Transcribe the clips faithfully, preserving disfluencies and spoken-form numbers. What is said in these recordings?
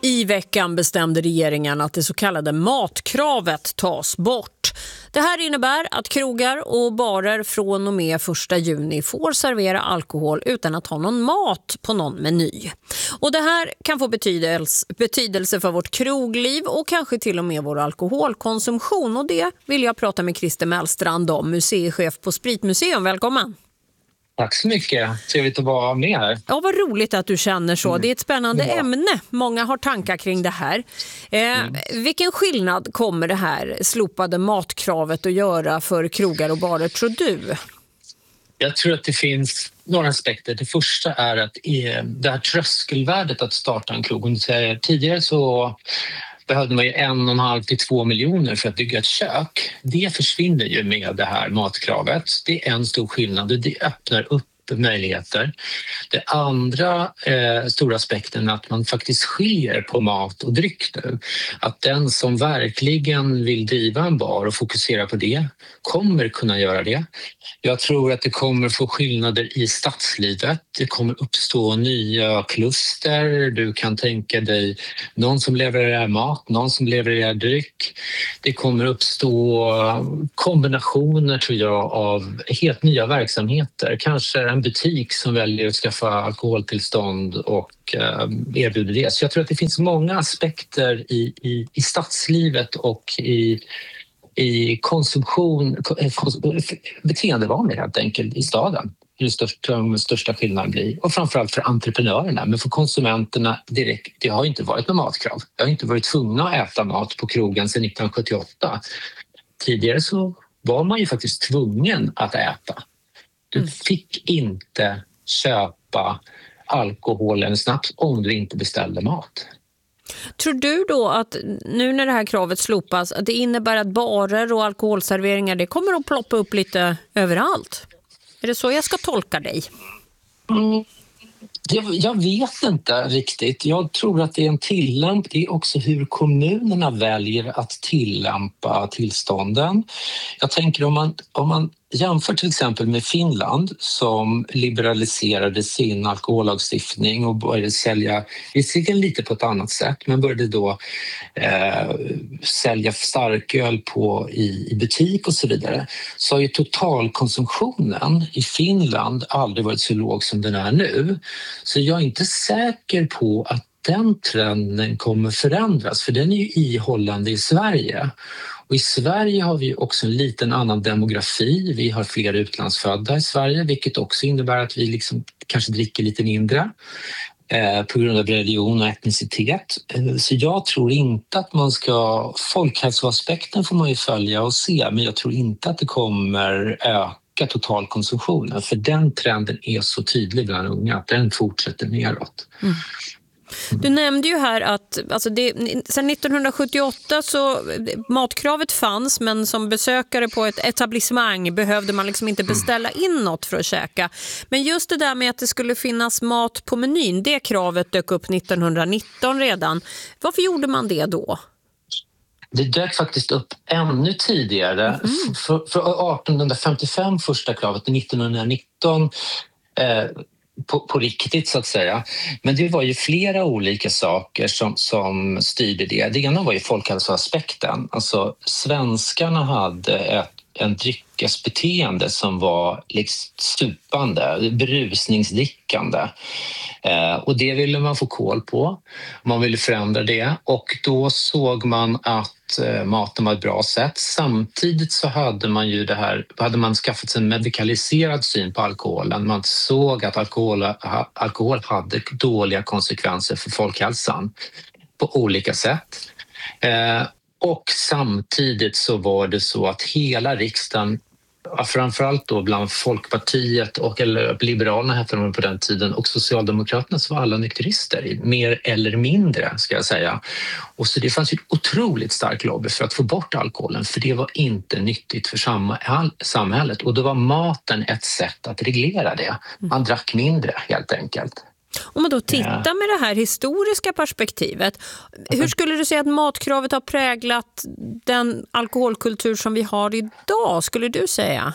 I veckan bestämde regeringen att det så kallade matkravet tas bort. Det här innebär att krogar och barer från och med första juni får servera alkohol utan att ha någon mat på någon meny. Och det här kan få betydelse, betydelse för vårt krogliv och kanske till och med vår alkoholkonsumtion. Och det vill jag prata med Christer Mellstrand om, museichef på Spritmuseum. Välkommen! Tack så mycket. Trevligt att vara med här. Ja, vad roligt att du känner så. Det är ett spännande ja. ämne. Många har tankar kring det här. Eh, mm. Vilken skillnad kommer det här slopade matkravet att göra för krogar och barer, tror du? Jag tror att det finns några aspekter. Det första är att det här tröskelvärdet att starta en krog. Tidigare så behövde man ju en och en halv till två miljoner för att bygga ett kök. Det försvinner ju med det här matkravet. Det är en stor skillnad och det öppnar upp möjligheter. Det andra eh, stora aspekten är att man faktiskt skiljer på mat och dryck nu. Att den som verkligen vill driva en bar och fokusera på det kommer kunna göra det. Jag tror att det kommer få skillnader i stadslivet. Det kommer uppstå nya kluster. Du kan tänka dig någon som levererar mat, någon som levererar dryck. Det kommer uppstå kombinationer, tror jag, av helt nya verksamheter. Kanske en butik som väljer att skaffa alkoholtillstånd och eh, erbjuder det. Så jag tror att det finns många aspekter i, i, i stadslivet och i, i konsumtion, beteendevanor helt enkelt i staden. Det största, den största skillnaden blir. Och framförallt för entreprenörerna. Men för konsumenterna direkt, det har inte varit något matkrav. Jag har inte varit tvungna att äta mat på krogen sedan nittonhundrasjuttioåtta. Tidigare så var man ju faktiskt tvungen att äta. Du fick inte köpa alkohol eller snaps om du inte beställde mat. Tror du då att nu när det här kravet slopas att det innebär att barer och alkoholserveringar det kommer att ploppa upp lite överallt? Är det så jag ska tolka dig? Mm. Jag, jag vet inte riktigt. Jag tror att det är en tillämp. Det är också hur kommunerna väljer att tillämpa tillstånden. Jag tänker om man, om man jämför till exempel med Finland som liberaliserade sin alkohollagstiftning och började sälja, visserligen lite på ett annat sätt, men började då eh, sälja starköl på, i, i butik och så vidare, så har ju totalkonsumtionen i Finland aldrig varit så låg som den är nu. Så jag är inte säker på att den trenden kommer förändras, för den är ju ihållande i Sverige. Och i Sverige har vi också en liten annan demografi. Vi har fler utlandsfödda i Sverige, vilket också innebär att vi liksom kanske dricker lite mindre eh, på grund av religion och etnicitet. Eh, så jag tror inte att man ska... Folkhälsoaspekten får man ju följa och se, men jag tror inte att det kommer öka totalkonsumtionen. För den trenden är så tydlig bland unga att den fortsätter neråt. Mm. Du nämnde ju här att alltså det, sedan nittonhundrasjuttioåtta så matkravet fanns, men som besökare på ett etablissemang behövde man liksom inte beställa in något för att käka. Men just det där med att det skulle finnas mat på menyn, det kravet dök upp nittonhundranitton redan. Varför gjorde man det då? Det dök faktiskt upp ännu tidigare. Mm. För, för artonhundrafemtiofem första kravet, nittonhundranitton eh, På, på riktigt så att säga. Men det var ju flera olika saker som, som styrde det. Det ena var ju folkhälsoaspekten. Alltså svenskarna hade ett, en dryckesbeteende som var liksom stupande, berusningsdrickande. Eh, och det ville man få koll på. Man ville förändra det. Och då såg man att eh, maten var ett bra sätt. Samtidigt så hade man ju det här, hade man skaffat sig en medikaliserad syn på alkoholen. Man såg att alkohol, ha, alkohol hade dåliga konsekvenser för folkhälsan på olika sätt. Eh, och samtidigt så var det så att hela riksdagen, framförallt då bland Folkpartiet och eller Liberalerna hette de på den tiden, och Socialdemokraterna, så var alla nykterister, mer eller mindre ska jag säga. Och så det fanns ju ett otroligt stark lobby för att få bort alkoholen, för det var inte nyttigt för samhället, och då var maten ett sätt att reglera det. Man drack mindre helt enkelt. Om man då tittar med det här historiska perspektivet, hur skulle du säga att matkravet har präglat den alkoholkultur som vi har idag, skulle du säga?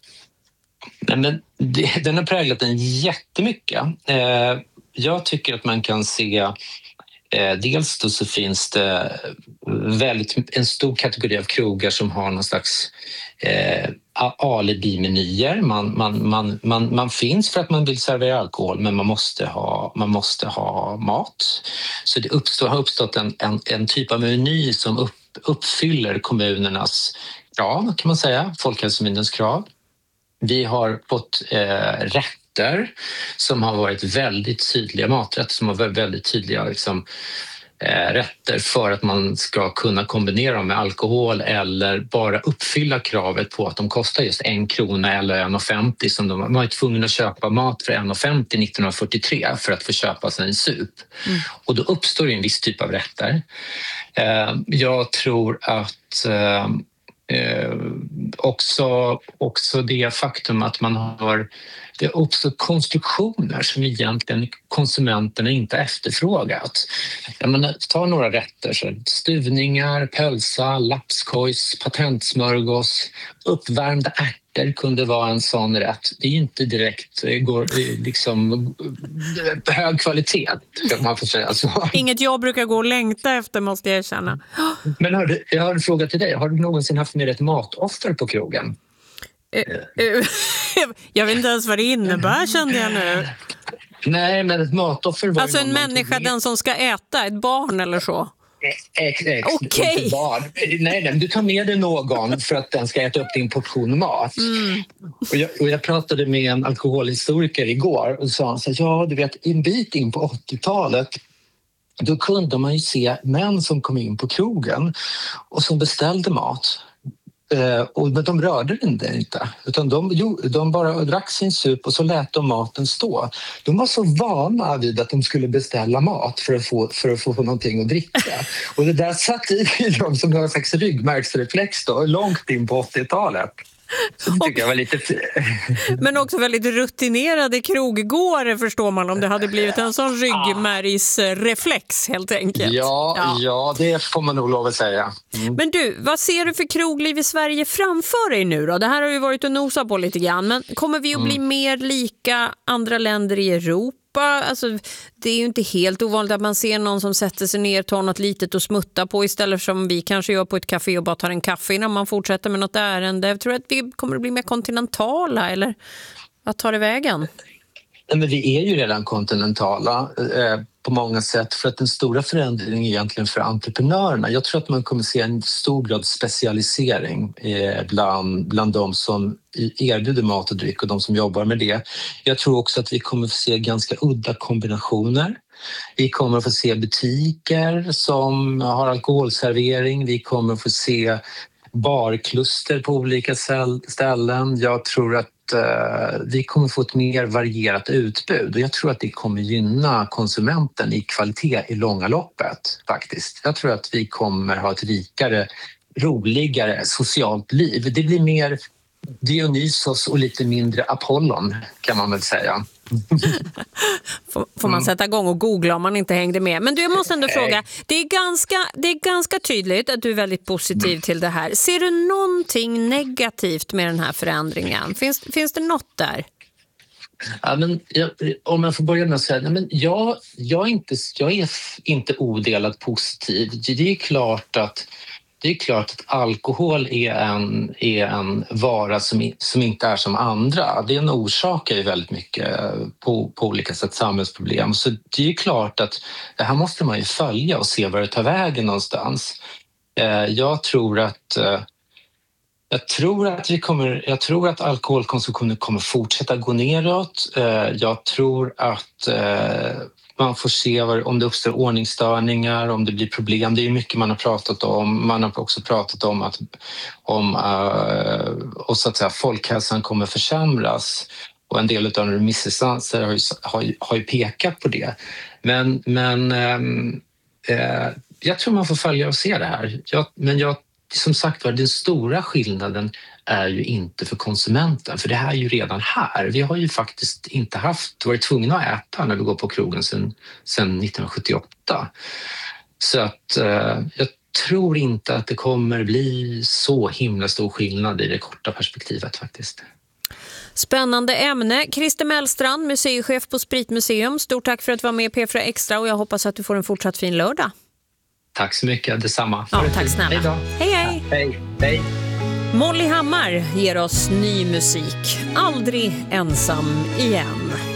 Nej, men det, den har präglat den jättemycket. Eh, jag tycker att man kan se Eh, dels då så finns det väldigt, en stor kategori av krogar som har någon slags eh, alibi-menyer. Man, man, man, man, man finns för att man vill servera alkohol, men man måste ha, man måste ha mat. Så det uppstår, har uppstått en, en, en typ av meny som upp, uppfyller kommunernas krav, kan man säga, Folkhälsomyndighetens krav. Vi har fått eh, rätter som har varit väldigt tydliga, maträtter som har varit väldigt tydliga liksom, eh, rätter för att man ska kunna kombinera dem med alkohol eller bara uppfylla kravet på att de kostar just en krona eller en femtio. Som de, man var tvungen att köpa mat för en femtio nittonhundrafyrtiotre för att få köpa sig en sup. Mm. Och då uppstår en viss typ av rätter. Eh, jag tror att eh, Eh, också, också det faktum att man har det är också konstruktioner som egentligen konsumenterna inte efterfrågat. Jag menar, ta några rätter, så stuvningar, pölsa, lapskojs, patentsmörgås, uppvärmda ärtor kunde vara en sån rätt. Det är inte direkt går, liksom, hög kvalitet, kan man få säga så. Inget jag brukar gå och längta efter, måste jag erkänna. Men hörde, jag har en fråga till dig. Har du någonsin haft med ett matoffer på krogen? Jag vet inte ens vad det innebär, kände jag nu. Nej, men ett matoffer var alltså en människa, den som ska äta, ett barn eller så. Ex, ex, Okej. Okay. Nej, nej, du tar med dig någon för att den ska äta upp din portion mat. Mm. Och, jag, och jag pratade med en alkoholhistoriker igår och sa så här, ja, du vet, en bit in på åttiotalet då kunde man ju se män som kom in på krogen och som beställde mat. Eh, och, men de rörde den inte, utan de, jo, de bara drack sin sup och så lät de maten stå. De var så vana vid att de skulle beställa mat för att få, för att få någonting att dricka. Och det där satt i dem som någon slags ryggmärgsreflex då, långt in på åttiotalet. Så det tycker jag var lite... Men också väldigt rutinerade kroggåare, förstår man, om det hade blivit en sån ryggmärgsreflex helt enkelt. Ja, ja. ja, det får man nog lov att säga. Mm. Men du, vad ser du för krogliv i Sverige framför dig nu då? Det här har ju varit att nosa på lite grann, men kommer vi att bli mm. mer lika andra länder i Europa? Alltså, det är ju inte helt ovanligt att man ser någon som sätter sig ner, tar något litet och smuttar på istället för som vi kanske gör på ett café och bara tar en kaffe innan man fortsätter med något ärende. Jag tror att vi kommer att bli mer kontinentala, eller vad tar det vägen? Men vi är ju redan kontinentala eh, på många sätt, för att den stora förändringen är egentligen för entreprenörerna. Jag tror att man kommer se en stor grad specialisering eh, bland, bland de som erbjuder mat och dryck och de som jobbar med det. Jag tror också att vi kommer få se ganska udda kombinationer. Vi kommer få se butiker som har alkoholservering. Vi kommer få se barkluster på olika ställen. Jag tror att uh, vi kommer få ett mer varierat utbud och jag tror att det kommer gynna konsumenten i kvalitet i långa loppet faktiskt. Jag tror att vi kommer ha ett rikare, roligare socialt liv. Det blir mer Dionysos och lite mindre Apollon, kan man väl säga. får, får man sätta igång och googla om man inte hängde med. Men du, jag måste ändå fråga, det är ganska, det är ganska tydligt att du är väldigt positiv mm. till det här. Ser du någonting negativt med den här förändringen? Finns, finns det något där? Ja, men jag, om jag får börja med att säga, nej, men jag, jag, är inte, jag är inte odelat positiv. Det är klart att Det är klart att alkohol är en, är en vara som, som inte är som andra. Det är en orsakar ju väldigt mycket på, på olika sätt samhällsproblem. Så det är klart att det här måste man ju följa och se var det tar vägen någonstans. Jag tror att, jag tror att, vi kommer, jag tror att alkoholkonsumtionen kommer fortsätta gå neråt. Jag tror att man får se om det uppstår ordningsstörningar, om det blir problem. Det är mycket man har pratat om. Man har också pratat om att om, uh, och så att säga, folkhälsan kommer försämras. Och en del av remissinstanser har ju, har, ju, har ju pekat på det. Men, men um, uh, jag tror man får följa och se det här. Jag, men jag, som sagt var, den stora skillnaden är ju inte för konsumenten, för det här är ju redan här. Vi har ju faktiskt inte haft, varit tvungna att äta när vi går på krogen sedan, sedan nittonhundrasjuttioåtta. Så att eh, jag tror inte att det kommer bli så himla stor skillnad i det korta perspektivet faktiskt. Spännande ämne. Christer Mellstrand, museichef på Spritmuseum. Stort tack för att du var med i P fyra Extra och jag hoppas att du får en fortsatt fin lördag. Tack så mycket, detsamma. Ja, tack snälla. Hej då. Hej, hej. Ja, hej, hej. Molly Hammar ger oss ny musik. Aldrig ensam igen.